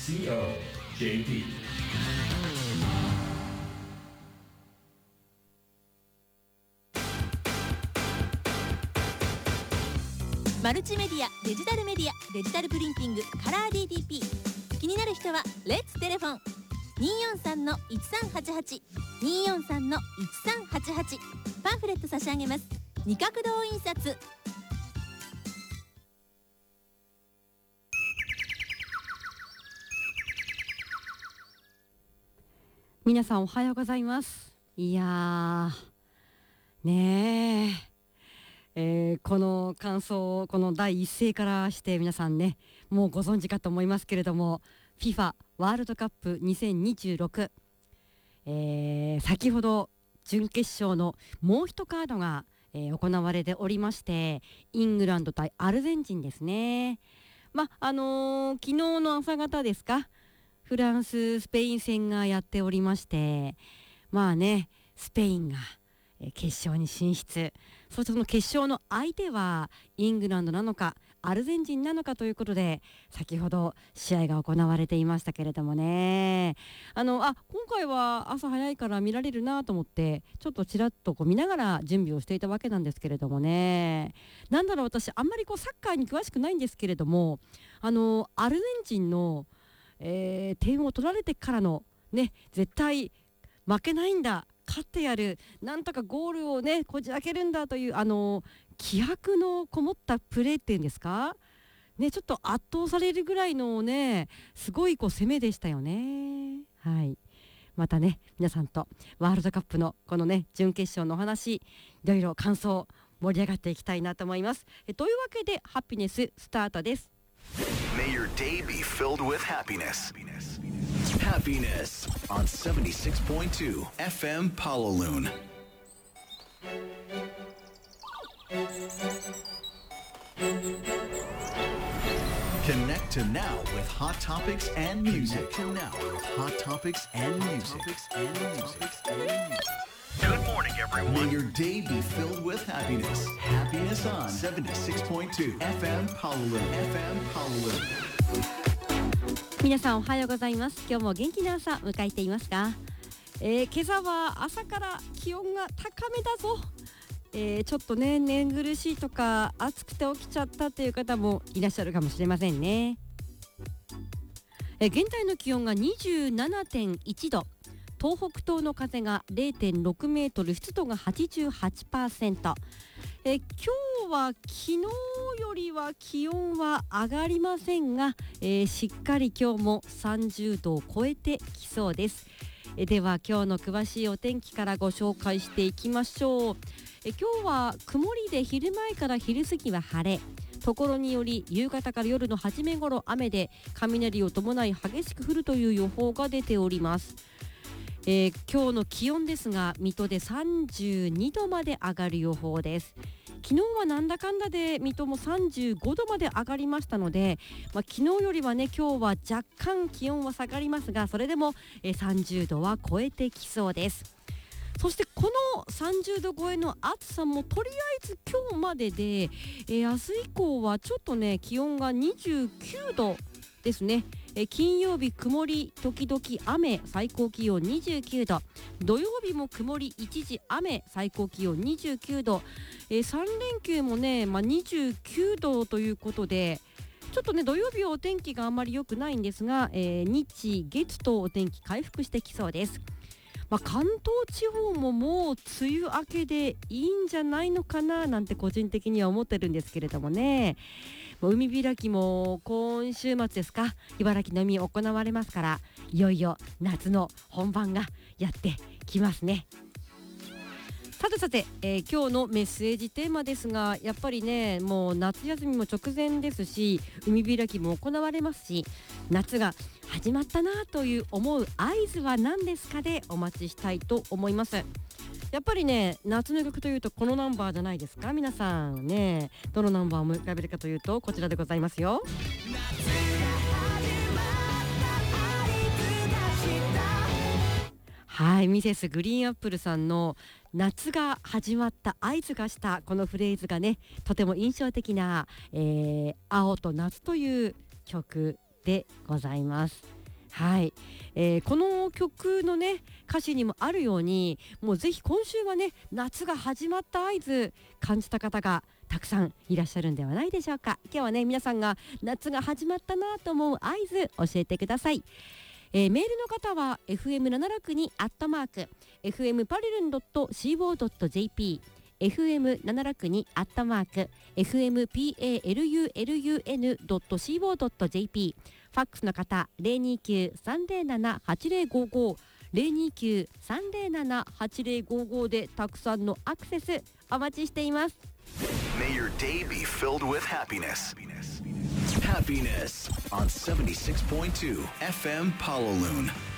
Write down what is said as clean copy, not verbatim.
COJP。 マルチメディア、デジタルメディア、デジタルプリンティング、カラー DTP。 気になる人はレッツテレフォン 243-1388 243-1388。 パンフレット差し上げます。二角堂印刷。 皆さんおはようございます。いやーねこの感想をこの第一声からして皆さんねもうご存知かと思いますけれども、 FIFA ワールドカップ2026、先ほど準決勝のもう一カードが、行われておりまして、イングランド対アルゼンチンですね。昨日の朝方ですか、フランススペイン戦がやっておりまして、スペインが決勝に進出。そしてその決勝の相手はイングランドなのかアルゼンチンなのかということで、先ほど試合が行われていましたけれどもね、今回は朝早いから見られるなと思ってちょっとちらっと見ながら準備をしていたわけなんですけれどもね、私あんまりサッカーに詳しくないんですけれども、アルゼンチンの、点を取られてからのね、絶対負けないんだ、勝ってやる、なんとかゴールをねこじ開けるんだという気迫のこもったプレーっていうんですかね、ちょっと圧倒されるぐらいのねすごい攻めでしたよね。はい、またね皆さんとワールドカップのこのね準決勝のお話、いろいろ感想盛り上がっていきたいなと思います。というわけでハピネススタートです。 May your day be filled with happiness. Happiness on 76.2 FM Palaloon. Connect to now with hot topics and music. Connect to now with hot topics and music. Good morning, everyone. May your day be filled with happiness. Happiness on 76.2 FM Palaloon. FM Palaloon. 皆さんおはようございます。今日も元気な朝迎えていますか？今朝は朝から気温が高めだぞ、ちょっとね寝苦しいとか暑くて起きちゃったという方もいらっしゃるかもしれませんね。現在の気温が 27.1 度、東北東の風が 0.6 メートル、湿度が 88%。今日は昨日よりは気温は上がりませんが、しっかり今日も30度を超えてきそうです。では今日の詳しいお天気からご紹介していきましょう。今日は曇りで昼前から昼過ぎは晴れ、ところにより夕方から夜の初め頃雨で雷を伴い激しく降るという予報が出ております。今日の気温ですが水戸で32度まで上がる予報です。昨日はなんだかんだで水戸も35度まで上がりましたので、昨日よりはね今日は若干気温は下がりますが、それでも30度は超えてきそうです。そしてこの30度超えの暑さもとりあえず今日までで、明日以降はちょっとね気温が29度ですね。金曜日曇り時々雨、最高気温29度、土曜日も曇り一時雨、最高気温29度、3連休もね、29度ということで、ちょっとね土曜日はお天気があまり良くないんですが、日月とお天気回復してきそうです。関東地方ももう梅雨明けでいいんじゃないのかななんて個人的には思ってるんですけれどもね、海開きも今週末ですか、茨城の海行われますから、いよいよ夏の本番がやってきますね。さて、今日のメッセージテーマですが、やっぱりねもう夏休みも直前ですし、海開きも行われますし、夏が始まったなという思う合図は何ですかでお待ちしたいと思います。やっぱりね夏の曲というとこのナンバーじゃないですか。皆さんねどのナンバーを思い浮かべるかというとこちらでございますよ。はい、ミセスグリーンアップルさんの夏が始まった合図がしたこのフレーズがねとても印象的な、青と夏という曲でございます。 はい、この曲のね歌詞にもあるように、もうぜひ今週はね夏が始まった合図感じた方がたくさんいらっしゃるんではないでしょうか。今日はね皆さんが夏が始まったなと思う合図教えてください。メールの方は FM762 FM パリルン .co.jp FM762 FMPALULUN.co.jp ファックスの方 029-307-8055 029-307-8055 でたくさんのアクセスお待ちしています。 May your day be filled with happiness. Happiness on 76.2 FM Palaloon.